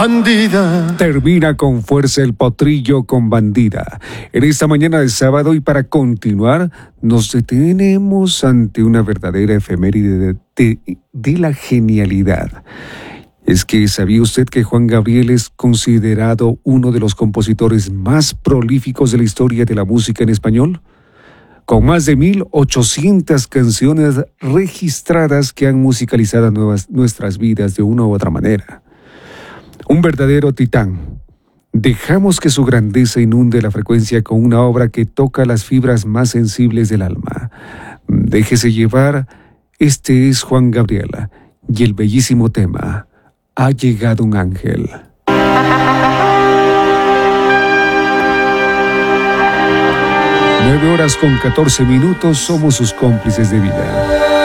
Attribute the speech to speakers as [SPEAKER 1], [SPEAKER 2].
[SPEAKER 1] Bandida.
[SPEAKER 2] Termina con fuerza el potrillo con Bandida. En esta mañana de sábado, y para continuar, nos detenemos ante una verdadera efeméride de la genialidad. Es que, ¿sabía usted que Juan Gabriel es considerado uno de los compositores más prolíficos de la historia de la música en español? Con más de 1,800 canciones registradas que han musicalizado nuestras vidas de una u otra manera. Un verdadero titán. Dejamos que su grandeza inunde la frecuencia con una obra que toca las fibras más sensibles del alma. Déjese llevar, este es Juan Gabriel y el bellísimo tema, Ha llegado un ángel. 9 horas con 14 minutos, somos sus cómplices de vida.